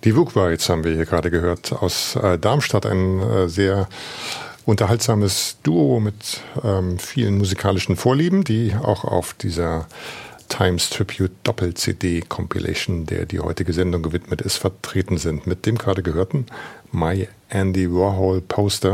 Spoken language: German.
Die Wugwrights haben wir hier gerade gehört aus Darmstadt, ein sehr unterhaltsames Duo mit vielen musikalischen Vorlieben, die auch auf dieser Times Tribute Doppel-CD Compilation, der die heutige Sendung gewidmet ist, vertreten sind. Mit dem gerade gehörten My Andy Warhol Poster